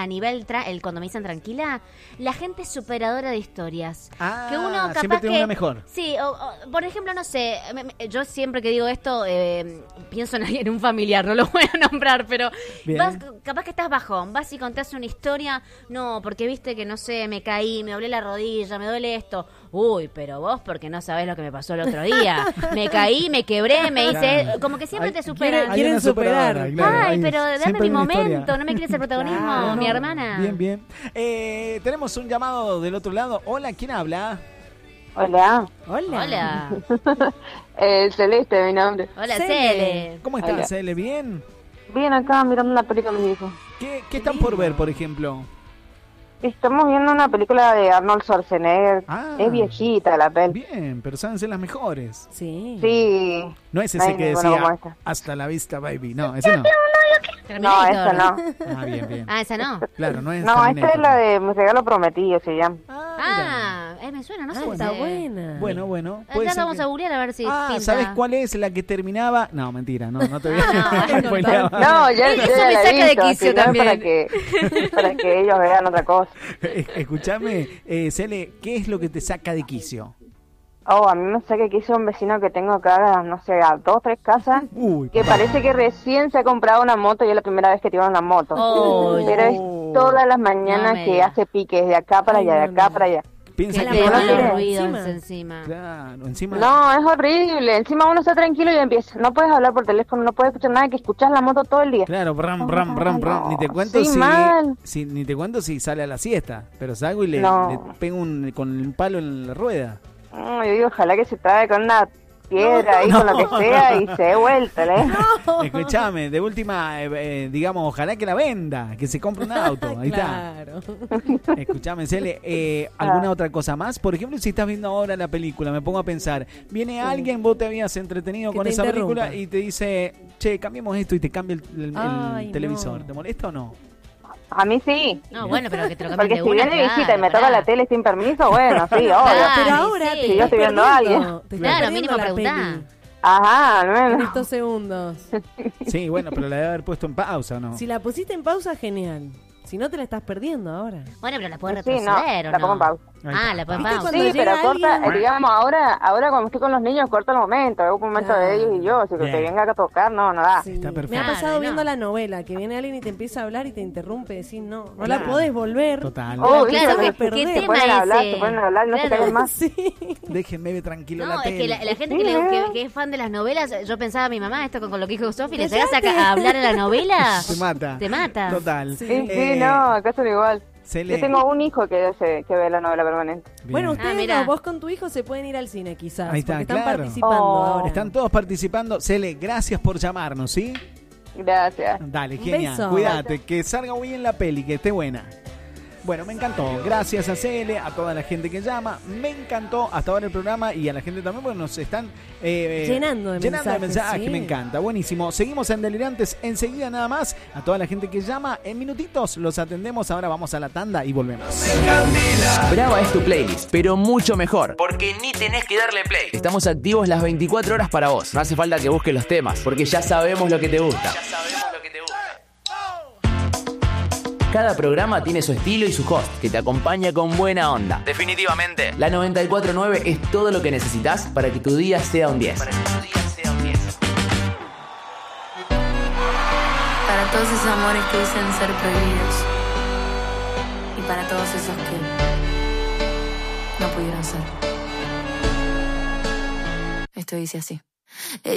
a nivel, cuando me dicen tranquila, la gente es superadora de historias. Que uno capaz siempre tiene una mejor. Sí, o, por ejemplo, no sé, yo siempre que digo esto, pienso en un familiar, no lo voy a nombrar, pero capaz que estás bajón, vas y contás una historia, no, porque viste que, no sé, me caí, me doblé la rodilla, me duele esto. Uy, pero vos porque no sabés lo que me pasó el otro día. Me caí, me quebré, me hice... Como que siempre te superan. Quieren superar. Ay, pero dame mi momento, no me quieres el protagonismo, mi hermana. Bien. Tenemos un llamado del otro lado. Hola, ¿quién habla? Hola. Celeste, mi nombre. Hola, Cele. ¿Cómo estás, Cele? ¿Bien? Bien, acá mirando una película con mi hijo. ¿Qué están por ver, por ejemplo? Estamos viendo una película de Arnold Schwarzenegger. Es viejita la peli. Bien, pero saben ser las mejores. Sí. No es ese que decía hasta la vista, baby. No, ese no. No, esa no. Bien. Esa no. Claro, no es. No, esta es la de Mi regalo prometido, se llama. Me suena, no sé. Está buena. Bueno. Ya vamos a googlear a ver si pinta. ¿Sabes cuál es la que terminaba? No, mentira, no te voy a No, ya eso me saca de quicio también. Para que ellos vean otra cosa. Escuchame, Cele, ¿qué es lo que te saca de quicio? A mí me saca de quicio un vecino que tengo acá, no sé, a 2 o 3 casas, que parece que recién se ha comprado una moto y es la primera vez que tiene una moto. Pero es todas las mañanas que hace piques de acá para allá, de acá para allá. Piensa que los ruidos encima. Claro, encima. No, es horrible. Encima uno está tranquilo y empieza. No puedes hablar por teléfono, no puedes escuchar nada, que escuchas la moto todo el día. Claro, bram. Ni te cuento ni te cuento si sale a la siesta, pero salgo y le pego con un palo en la rueda. Yo digo, ojalá que se trabe con una piedra ahí, con lo que sea, y se dé vuelta, Escuchame, de última, digamos, ojalá que la venda, que se compre un auto. Ahí claro. Está. Escuchame, Cele, ¿alguna otra cosa más? Por ejemplo, si estás viendo ahora la película, me pongo a pensar, viene alguien, vos te habías entretenido con esa película y te dice, che, cambiemos esto y te cambia el televisor. ¿Te molesta o no? A mí sí. No, bueno, pero que te lo cambien porque de si una, viene visita y me toca la tele sin permiso, bueno, sí, obvio. Pero ahora si yo estoy viendo a alguien. Claro, mínimo preguntá. Ajá, al menos. En estos segundos. Sí, bueno, pero la debe haber puesto en pausa, ¿no? Si la pusiste en pausa, genial. Si no, te la estás perdiendo ahora. Bueno, pero la puedes retroceder, ¿o no? La pongo en pausa. La pongo en pausa. Sí, pero corta, digamos, ahora cuando estoy con los niños, corta el momento. Es un momento de ellos y yo. Si que venga a tocar, no da. Sí. Está perfecto. Me ha pasado viendo la novela, que viene alguien y te empieza a hablar y te interrumpe, decís, no la podés volver. Total. Claro, ¿qué tema se ponen a hablar, no se callen más. Sí. Déjenme ver tranquilo la es tele. que la gente que es fan de las novelas, yo pensaba a mi mamá, esto con lo que dijo Sofi, le llegás a hablar en la novela, te mata. Total. Sí, no, acá son igual. Yo tengo un hijo que ve la novela permanente. Bien. Bueno, ustedes vos con tu hijo se pueden ir al cine quizás. Ahí está, porque están participando ahora. Están todos participando. Cele, gracias por llamarnos, ¿sí? Gracias. Dale, genial. Cuídate, que salga muy bien la peli, que esté buena. Bueno, me encantó. Gracias a Cele, a toda la gente que llama. Me encantó hasta ahora el programa y a la gente también, porque nos están llenando de mensajes. Sí. Me encanta. Buenísimo. Seguimos en Delirantes enseguida nada más. A toda la gente que llama, en minutitos los atendemos. Ahora vamos a la tanda y volvemos. Brava es tu playlist, pero mucho mejor, porque ni tenés que darle play. Estamos activos las 24 horas para vos. No hace falta que busques los temas, porque ya sabemos lo que te gusta. Cada programa tiene su estilo y su host, que te acompaña con buena onda. Definitivamente, la 94.9 es todo lo que necesitas para que tu día sea un 10. Para todos esos amores que dicen ser prohibidos. Y para todos esos que no pudieron ser. Esto dice así.